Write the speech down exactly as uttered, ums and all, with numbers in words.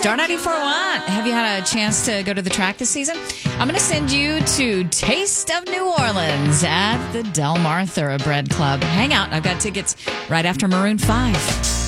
Star ninety-four point one. Have you had a chance to go to the track this season? I'm going to send you to Taste of New Orleans at the Del Mar Thoroughbred Club. Hang out. I've got tickets right after Maroon five.